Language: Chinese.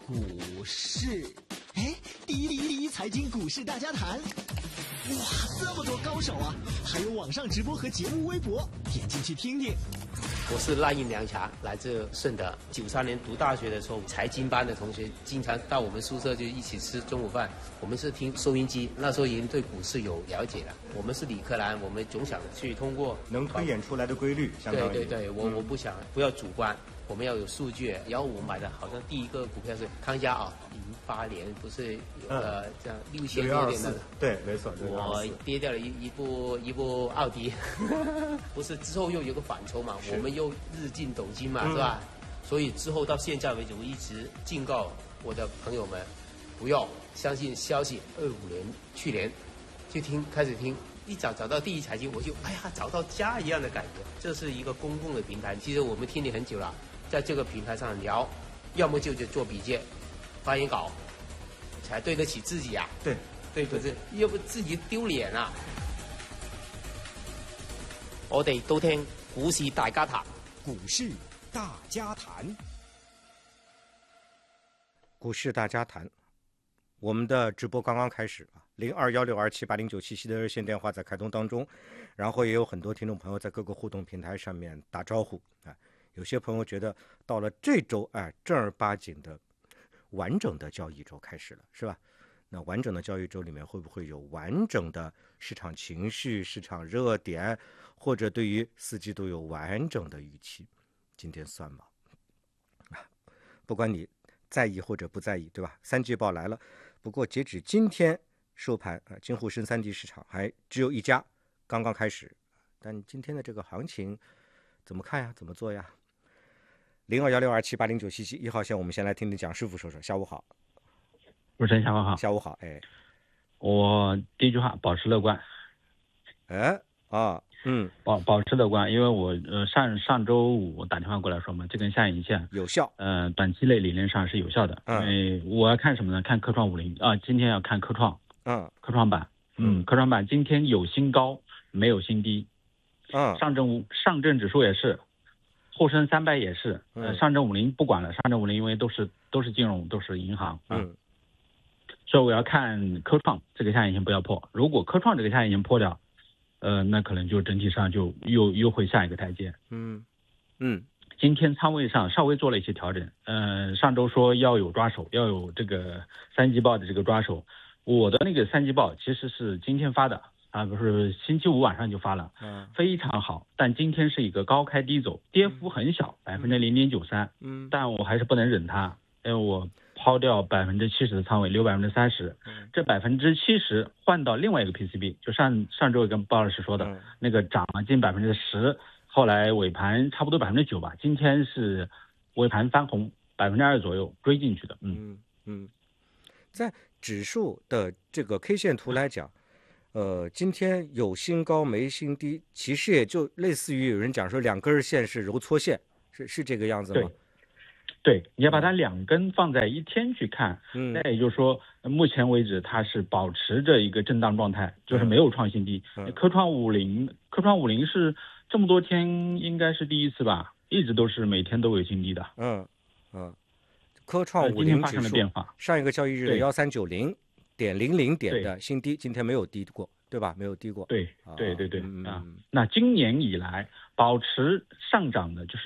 股市，哎，第一财经股市大家谈。哇，这么多高手啊！还有网上直播和节目微博，点进去听听。 我是赖印良强，来自顺德。93年读大学的时候，财经班的同学经常到我们宿舍就一起吃中午饭。我们是听收音机，那时候已经对股市有了解了。我们是理科男，我们总想去通过能推演出来的规律，相当于对，我不要主观。我们要有数据，然后我买的好像第一个股票是康佳啊，08年不是有个这样6000多点的， 对，没错， 我跌掉了一部奥迪，不是之后又有个反抽嘛，我们又日进斗金嘛，是吧？所以之后到现在为止，我一直警告我的朋友们，不要相信消息。25年去年就开始听。一找到第一财经，我就找到家一样的感觉。这是一个公共的平台，其实我们听你很久了，在这个平台上聊，要么就做笔记、发言稿，才对得起自己啊。对，不是，要不自己丢脸啊。我哋都聽股市大家談， 股市大家談， 股市大家談。我们的直播刚刚开始啊，0216278097的热线电话在开通当中，然后也有很多听众朋友在各个互动平台上面打招呼啊。有些朋友觉得到了这周正儿八经的完整的交易周开始了，是吧？那完整的交易周里面会不会有完整的市场情绪、市场热点，或者对于四季度有完整的预期？今天算吗？不管你在意或者不在意，对吧？三季报来了。不过截止今天收盘京沪深3地市场还只有一家刚刚开始，但今天的这个行情怎么看呀？怎么做呀？021627809771号线，我们先来听听蒋师傅说说。下午好。 主持人下午好。 下午好。 我第一句话保持乐观。保持乐观，因为我上周五打电话过来说嘛，这根下影线有效， 短期内理论上是有效的。因为我要看什么呢？看科创50啊，今天要看科创，科创板，科创板今天有新高没有新低，上证指数也是，沪深300也是，上证50不管了，上证50因为都是金融，都是银行，所以我要看科创这个下影线不要破，如果科创这个下影线破掉。那可能就整体上就又会下一个台阶。今天仓位上稍微做了一些调整。上周说要有抓手，要有这个三季报的这个抓手。我的那个三季报其实是今天发的不是星期五晚上就发了，非常好。但今天是一个高开低走，跌幅很小，0.93%。但我还是不能忍它，因为我抛掉70%的仓位，留30%，这70%换到另外一个 PCB， 就上周跟鲍老师说的，那个涨了近10%，后来尾盘差不多9%吧，今天是尾盘翻红2%左右追进去的。 在指数的这个 K 线图来讲，今天有新高没新低，其实也就类似于有人讲说2根线是揉搓线，是这个样子吗？ 对，你要把它2根放在一天去看，那也就是说，目前为止它是保持着一个震荡状态，就是没有创新低。科创50是这么多天应该是第一次吧，一直都是每天都有新低的。 科创50指数上一个交易日的1390.00点的新低，今天没有低过，对吧？没有低过。 对。那今年以来保持上涨的就是